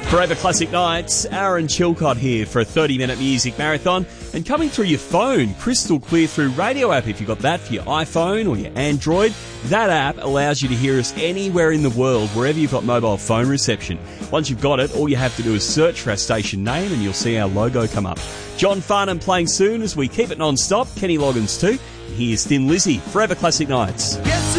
Forever Classic Nights, Aaron Chilcott here for a 30-minute music marathon. And coming through your phone, crystal clear through Radio app. If you've got that for your iPhone or your Android, that app allows you to hear us anywhere in the world, wherever you've got mobile phone reception. Once you've got it, all you have to do is search for our station name and you'll see our logo come up. John Farnham playing soon as we keep it non-stop. Kenny Loggins too. And here's Thin Lizzy, Forever Classic Nights.